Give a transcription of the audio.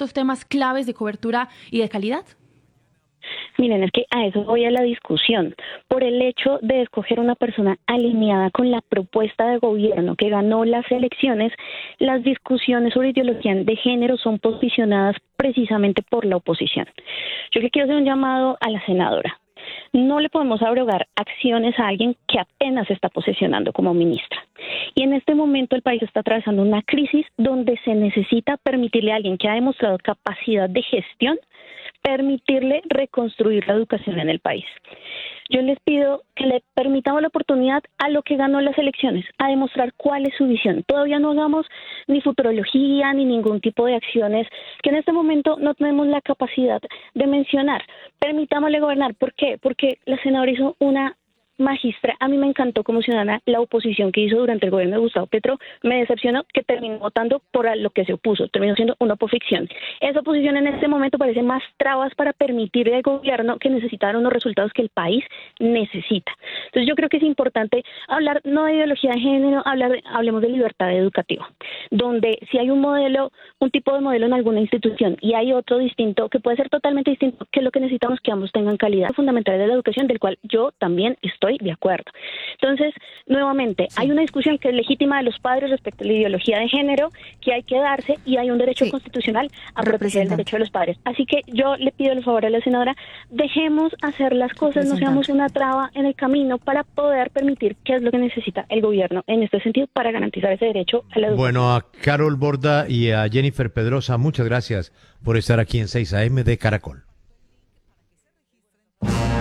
estos temas claves de cobertura y de calidad? Miren, es que a eso voy a la discusión. Por el hecho de escoger una persona alineada con la propuesta de gobierno que ganó las elecciones, las discusiones sobre ideología de género son posicionadas precisamente por la oposición. Yo que quiero hacer un llamado a la senadora. No le podemos abrogar acciones a alguien que apenas se está posesionando como ministra. Y en este momento el país está atravesando una crisis donde se necesita permitirle a alguien que ha demostrado capacidad de gestión, permitirle reconstruir la educación en el país. Yo les pido que le permitamos la oportunidad a lo que ganó las elecciones, a demostrar cuál es su visión. Todavía no hagamos ni futurología ni ningún tipo de acciones que en este momento no tenemos la capacidad de mencionar. Permitámosle gobernar. ¿Por qué? Porque la senadora hizo una magistra. A mí me encantó como ciudadana la oposición que hizo durante el gobierno de Gustavo Petro. Me decepcionó que terminó votando por lo que se opuso. Terminó siendo una oposición. Esa oposición en este momento parece más trabas para permitirle al gobierno que necesitara unos resultados que el país necesita. Entonces yo creo que es importante hablar no de ideología de género, hablemos de libertad educativa, donde si hay un tipo de modelo en alguna institución y hay otro distinto, que puede ser totalmente distinto, que lo que necesitamos que ambos tengan calidad fundamental de la educación, del cual yo también estoy de acuerdo. Entonces, nuevamente, hay una discusión que es legítima de los padres respecto a la ideología de género, que hay que darse, y hay un derecho constitucional a proteger el derecho de los padres. Así que yo le pido el favor a la senadora, dejemos hacer las cosas, no seamos una traba en el camino para poder permitir qué es lo que necesita el gobierno en este sentido para garantizar ese derecho a la educación. Bueno, a Carol Borda y a Jennifer Pedrosa, muchas gracias por estar aquí en 6 AM de Caracol.